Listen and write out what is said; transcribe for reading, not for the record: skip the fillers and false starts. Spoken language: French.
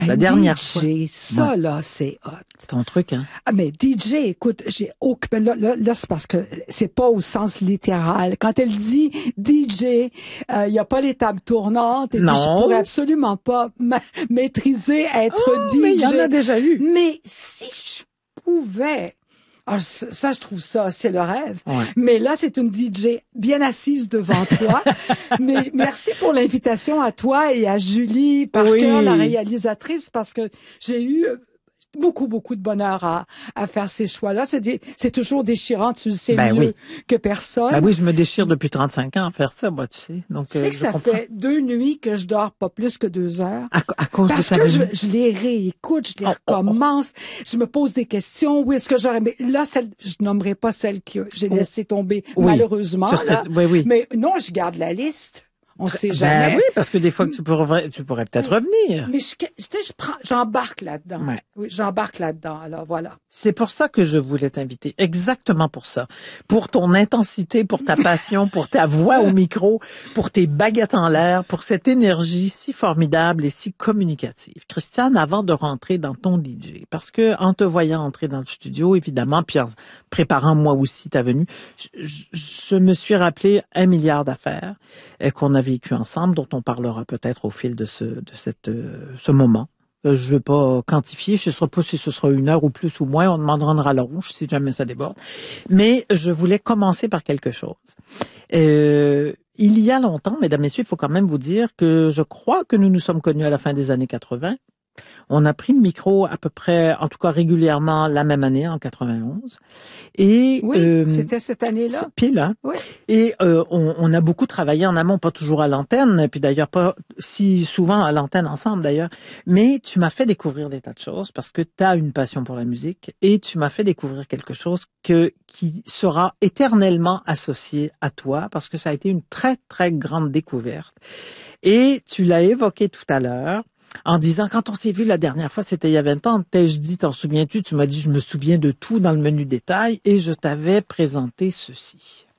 La dernière fois. DJ, ça, Ouais. là, c'est hot. C'est ton truc, hein? Ah, mais DJ, écoute, j'ai aucun, ben là, c'est parce que c'est pas au sens littéral. Quand elle dit DJ, il y a pas les tables tournantes, et puis je Non. pourrais absolument pas maîtriser être DJ. Mais il y en a déjà eu. Mais si je pouvais, ah, ça, je trouve ça, c'est le rêve. Ouais. Mais là, c'est une DJ bien assise devant toi. Mais merci pour l'invitation à toi et à Julie Parker, Oui. la réalisatrice, parce que j'ai eu beaucoup, beaucoup de bonheur à faire ces choix-là. C'est toujours déchirant, tu le sais Ben mieux oui. que personne. Ben oui, je me déchire depuis 35 ans à faire ça, moi, tu sais. Donc, Tu sais que je ça comprends. fait 2 nuits que je dors pas plus que 2 heures. À cause Parce de ta que venue. je les réécoute, je les Oh, oh, oh. recommence, je me pose des questions. Où est-ce que j'aurais... Mais là, je nommerai pas celle que j'ai laissée tomber, Oui. malheureusement. Ce serait- Là. Oui, oui. Mais non, je garde la liste. On sait Ben jamais. oui, parce que des fois que tu pourrais peut-être revenir. Mais tu sais, j'embarque là-dedans. Ouais. Oui, j'embarque là-dedans. Alors voilà. C'est pour ça que je voulais t'inviter. Exactement pour ça. Pour ton intensité, pour ta passion, pour ta voix au micro, pour tes baguettes en l'air, pour cette énergie si formidable et si communicative. Christiane, avant de rentrer dans ton DJ, parce que en te voyant entrer dans le studio, évidemment, puis en préparant moi aussi ta venue, je me suis rappelé 1 milliard d'affaires qu'on a vécues ensemble, dont on parlera peut-être au fil de ce moment. Je ne veux pas quantifier, je ne sais pas si ce sera 1 heure ou plus ou moins, on demandera une rallonge si jamais ça déborde. Mais je voulais commencer par quelque chose. Il y a longtemps, mesdames, messieurs, il faut quand même vous dire que je crois que nous nous sommes connus à la fin des années 80. On a pris le micro à peu près, en tout cas régulièrement, la même année, en 91. Et, Oui, c'était cette année-là. c'est pile, hein? Oui. Et on a beaucoup travaillé en amont, pas toujours à l'antenne, puis d'ailleurs pas si souvent à l'antenne ensemble d'ailleurs. Mais tu m'as fait découvrir des tas de choses parce que tu as une passion pour la musique et tu m'as fait découvrir quelque chose qui sera éternellement associé à toi parce que ça a été une très, très grande découverte. Et tu l'as évoqué tout à l'heure. En disant, quand on s'est vu la dernière fois, c'était il y a 20 ans, t'ai-je dit, t'en souviens-tu? Tu m'as dit, je me souviens de tout dans le menu détail et je t'avais présenté ceci.